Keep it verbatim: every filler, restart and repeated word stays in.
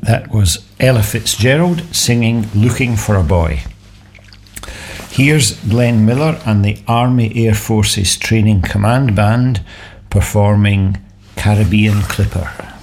That was Ella Fitzgerald singing Looking for a Boy. Here's Glenn Miller and the Army Air Forces Training Command Band performing Caribbean Clipper.